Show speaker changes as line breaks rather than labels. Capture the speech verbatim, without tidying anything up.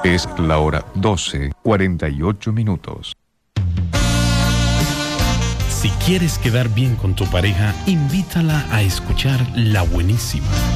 Es la hora doce, cuarenta y ocho minutos.
Si quieres quedar bien con tu pareja, invítala a escuchar La Buenísima.